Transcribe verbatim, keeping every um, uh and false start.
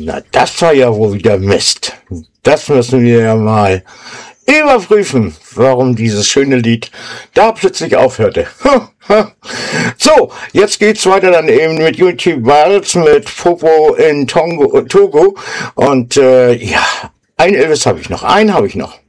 Na, das war ja wohl wieder Mist. Das müssen wir ja mal überprüfen, warum dieses schöne Lied da plötzlich aufhörte. So, jetzt geht's weiter dann eben mit YouTube Miles, mit Popo in Tongo, Togo. Und äh, ja, ein Elvis habe ich noch, einen habe ich noch.